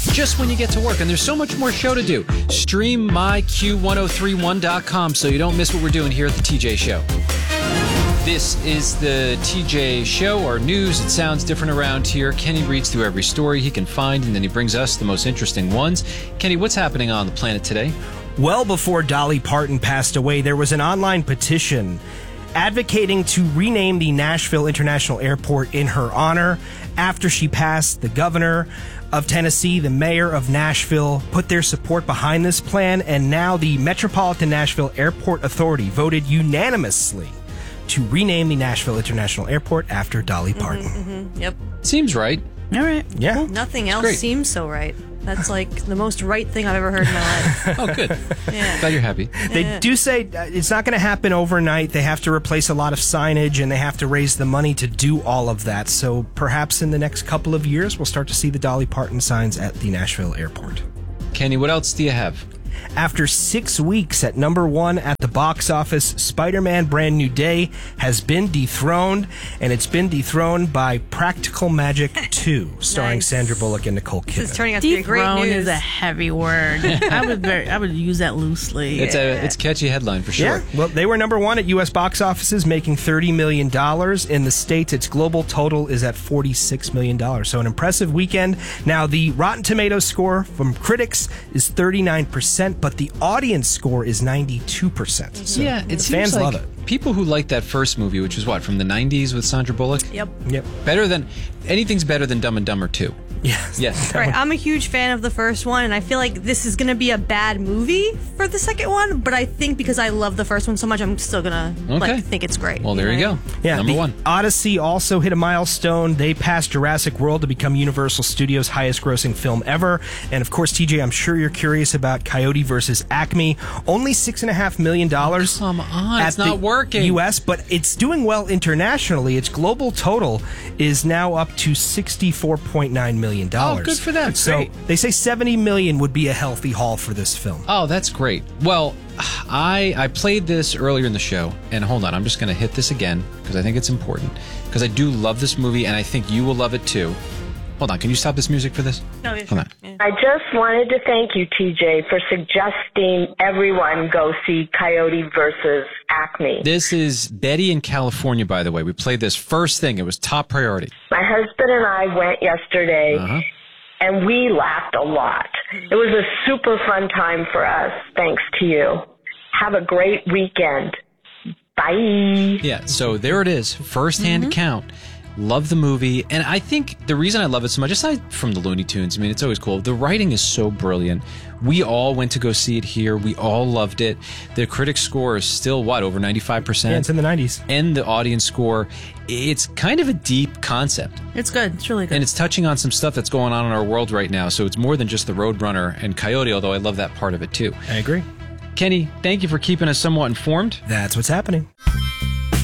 just when you get to work. And there's so much more show to do. Stream myq1031.com so you don't miss what we're doing here at the TJ Show. This is the TJ Show, our news. It sounds different around here. Kenny reads through every story he can find, and then he brings us the most interesting ones. Kenny, what's happening on the planet today? Well before Dolly Parton passed away, there was an online petition advocating to rename the Nashville International Airport in her honor. After she passed, the governor of Tennessee, the mayor of Nashville, put their support behind this plan, and now the Metropolitan Nashville Airport Authority voted unanimously to rename the Nashville International Airport after Dolly Parton. Yep. Seems right. All right. Yeah. Nothing else great. seems so right. That's like the most right thing I've ever heard in my life. Oh, good. Yeah. Glad you're happy. They do say it's not going to happen overnight. They have to replace a lot of signage, and they have to raise the money to do all of that. So perhaps in the next couple of years, we'll start to see the Dolly Parton signs at the Nashville airport. Kenny, what else do you have? After 6 weeks at number one at the box office, Spider-Man Brand New Day has been dethroned, and it's been dethroned by Practical Magic 2, starring Nice. Sandra Bullock and Nicole This is Kidman. turning out to be a great Dethrone news. is a heavy word. I would use that loosely. It's a catchy headline for sure. Yeah, well, they were number one at U.S. box offices, making $30 million. In the States, its global total is at $46 million. So an impressive weekend. Now, the Rotten Tomatoes score from critics is 39%, but the audience score is 92%. So Yeah, it the seems fans like love it. people who liked that first movie, which was what, from the 90s with Sandra Bullock? Yep. Yep. Anything's better than Dumb and Dumber 2. Yes. Yes. Right, I'm a huge fan of the first one, and I feel like this is going to be a bad movie for the second one, but I think because I love the first one so much, I'm still going to Okay. think it's great. Well, there you go. Yeah, Number the one. Odyssey also hit a milestone. They passed Jurassic World to become Universal Studios' highest-grossing film ever. And of course, TJ, I'm sure you're curious about Coyote versus Acme. Only $6.5 million. Come on, it's at not the working. U.S., but it's doing well internationally. Its global total is now up to $64.9 million. Oh, good for them. So Great. they say $70 million would be a healthy haul for this film. Oh, that's great. Well, I played this earlier in the show, and hold on, I'm just going to hit this again because I think it's important. Because I do love this movie, and I think you will love it too. Hold on, can you stop this music for this? No, yeah, Hold on. Yeah. I just wanted to thank you, TJ, for suggesting everyone go see Coyote versus Acme. This is Betty in California, by the way. We played this first thing. It was top priority. My husband and I went yesterday, Uh-huh. and we laughed a lot. It was a super fun time for us, thanks to you. Have a great weekend. Bye. Yeah, so there it is. First-hand account. Love the movie. And I think the reason I love it so much, aside from the Looney Tunes, I mean, it's always cool. The writing is so brilliant. We all went to go see it here. We all loved it. The critic score is still, what, over 95%? Yeah, it's in the 90s. And the audience score, it's kind of a deep concept. It's good. It's really good. And it's touching on some stuff that's going on in our world right now. So it's more than just the Roadrunner and Coyote, although I love that part of it too. I agree. Kenny, thank you for keeping us somewhat informed. That's what's happening.